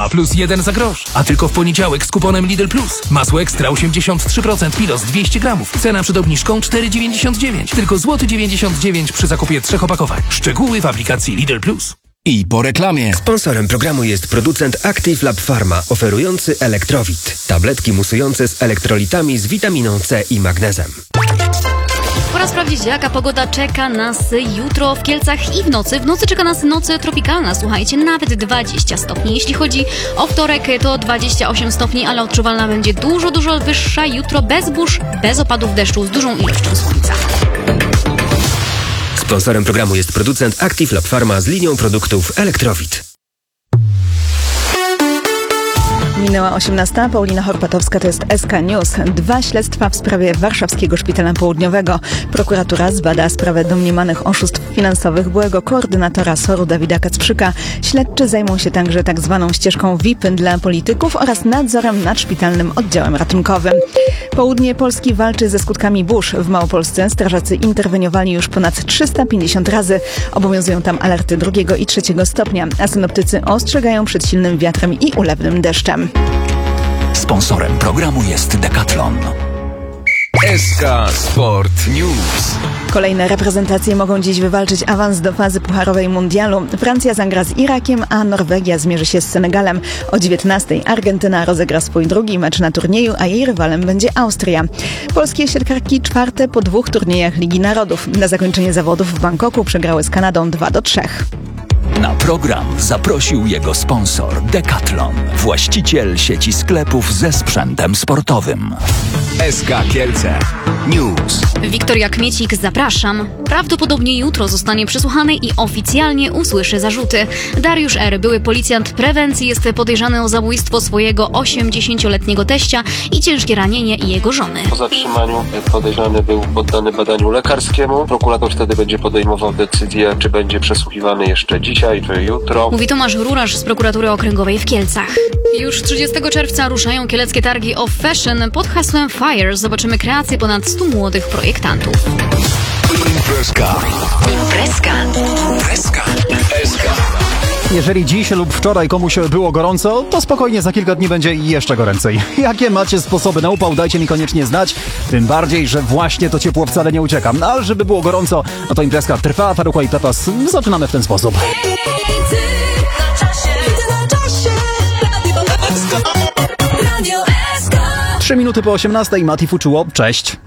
2 plus 1 za grosz. A tylko w poniedziałek z kuponem Lidl Plus. Masło Ekstra 83% Pilos 200 gramów. Cena przed obniżką 4,99. Tylko złoty 99 przy zakupie 3 opakowań. Szczegóły w aplikacji Lidl Plus. I po reklamie. Sponsorem programu jest producent Active Lab Pharma, oferujący Elektrowit. Tabletki musujące z elektrolitami z witaminą C i magnezem. Pora sprawdzić, jaka pogoda czeka nas jutro w Kielcach i w nocy. W nocy czeka nas noc tropikalna, słuchajcie, nawet 20 stopni. Jeśli chodzi o wtorek, to 28 stopni, ale odczuwalna będzie dużo wyższa. Jutro bez burz, bez opadów deszczu, z dużą ilością słońca. Sponsorem programu jest producent Active Lab Pharma z linią produktów Elektrowit. Minęła 18. Paulina Horpatowska, to jest SK News. 2 śledztwa w sprawie warszawskiego Szpitala Południowego. Prokuratura zbada sprawę domniemanych oszustw finansowych byłego koordynatora SOR-u Dawida Kacprzyka. Śledczy zajmą się także tak zwaną ścieżką VIP dla polityków oraz nadzorem nad szpitalnym oddziałem ratunkowym. Południe Polski walczy ze skutkami burz. W Małopolsce strażacy interweniowali już ponad 350 razy. Obowiązują tam alerty 2. i 3. stopnia, a synoptycy ostrzegają przed silnym wiatrem i ulewnym deszczem. Sponsorem programu jest Decathlon. SK Sport News. Kolejne reprezentacje mogą dziś wywalczyć awans do fazy pucharowej mundialu. Francja zagra z Irakiem, a Norwegia zmierzy się z Senegalem. O 19:00 Argentyna rozegra swój drugi mecz na turnieju, a jej rywalem będzie Austria. Polskie siatkarki 4. po 2 turniejach Ligi Narodów. Na zakończenie zawodów w Bangkoku przegrały z Kanadą 2-3. Na program zaprosił jego sponsor Decathlon, właściciel sieci sklepów ze sprzętem sportowym. SK Kielce News. Wiktoria Kmiecik, zapraszam. Prawdopodobnie jutro zostanie przesłuchany i oficjalnie usłyszy zarzuty. Dariusz R., były policjant prewencji, jest podejrzany o zabójstwo swojego 80-letniego teścia i ciężkie ranienie jego żony. Po zatrzymaniu podejrzany był poddany badaniu lekarskiemu. Prokurator wtedy będzie podejmował decyzję, czy będzie przesłuchiwany jeszcze dzisiaj, czy jutro. Mówi Tomasz Rurasz z prokuratury okręgowej w Kielcach. Już 30 czerwca ruszają kieleckie targi of fashion pod hasłem FIRE. Zobaczymy kreacje ponad 100 młodych projektantów. Imprezka. Jeżeli dziś lub wczoraj komuś było gorąco, to spokojnie za kilka dni będzie jeszcze goręcej. Jakie macie sposoby na upał, dajcie mi koniecznie znać. Tym bardziej, że właśnie to ciepło wcale nie ucieka. Ale żeby było gorąco, no to imprezka trwa, Farucha i Pepas. Zaczynamy w ten sposób. 3 minuty po 18:00 Mati Fuczuło, cześć.